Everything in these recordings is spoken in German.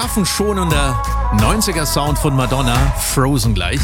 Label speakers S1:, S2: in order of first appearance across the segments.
S1: nervenschonender 90er-Sound von Madonna, Frozen gleich.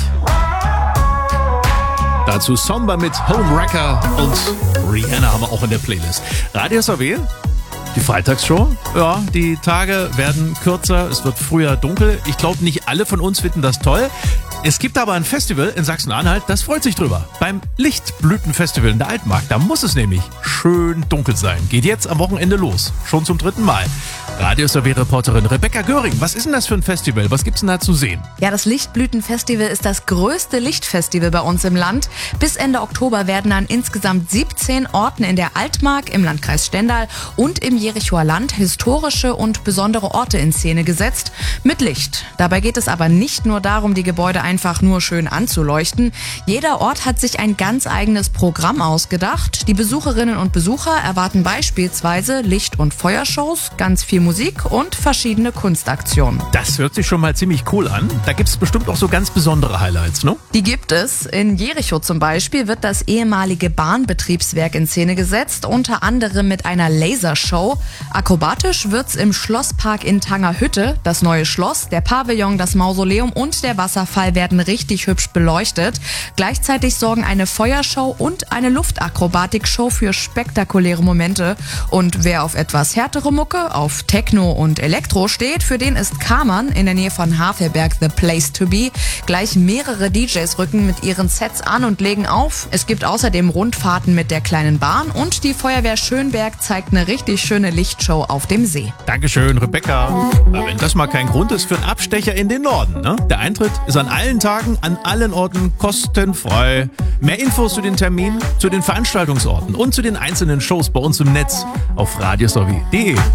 S1: Dazu Somber mit Homewrecker und Rihanna haben wir auch in der Playlist. Radio SAW, die Freitagsshow. Ja, die Tage werden kürzer, es wird früher dunkel. Ich glaube, nicht alle von uns finden das toll. Es gibt aber ein Festival in Sachsen-Anhalt, das freut sich drüber. Beim Lichtblütenfestival in der Altmark, da muss es nämlich schön dunkel sein. Geht jetzt am Wochenende los, schon zum 3. Mal. Radio SAW-Reporterin Rebecca Göring, was ist denn das für ein Festival? Was gibt's denn da zu sehen?
S2: Ja, das Lichtblütenfestival ist das größte Lichtfestival bei uns im Land. Bis Ende Oktober werden an insgesamt 17 Orten in der Altmark, im Landkreis Stendal und im Jerichoer Land historische und besondere Orte in Szene gesetzt mit Licht. Dabei geht es aber nicht nur darum, die Gebäude einfach nur schön anzuleuchten. Jeder Ort hat sich ein ganz eigenes Programm ausgedacht. Die Besucherinnen und Besucher erwarten beispielsweise Licht- und Feuershows, ganz viel Musik und verschiedene Kunstaktionen.
S1: Das hört sich schon mal ziemlich cool an. Da gibt's bestimmt auch so ganz besondere Highlights, ne?
S2: Die gibt es. In Jericho zum Beispiel wird das ehemalige Bahnbetriebswerk in Szene gesetzt, unter anderem mit einer Lasershow. Akrobatisch wird's im Schlosspark in Tangerhütte. Das neue Schloss, der Pavillon, das Mausoleum und der Wasserfall werden richtig hübsch beleuchtet. Gleichzeitig sorgen eine Feuershow und eine Luftakrobatik-Show für spektakuläre Momente. Und wer auf etwas härtere Mucke, auf Techno und Elektro steht, für den ist Kammern in der Nähe von Havelberg the place to be. Gleich mehrere DJs rücken mit ihren Sets an und legen auf. Es gibt außerdem Rundfahrten mit der kleinen Bahn und die Feuerwehr Schönberg zeigt eine richtig schöne Lichtshow auf dem See.
S1: Dankeschön, Rebecca. Aber wenn das mal kein Grund ist für einen Abstecher in den Norden, ne? Der Eintritt ist an allen Tagen, an allen Orten kostenfrei. Mehr Infos zu den Terminen, zu den Veranstaltungsorten und zu den einzelnen Shows bei uns im Netz auf radiosaw.de.